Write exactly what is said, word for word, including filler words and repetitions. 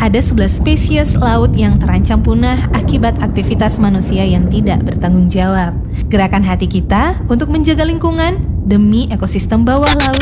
ada sebelas spesies laut yang terancam punah akibat aktivitas manusia yang tidak bertanggung jawab. Gerakan hati kita untuk menjaga lingkungan demi ekosistem bawah laut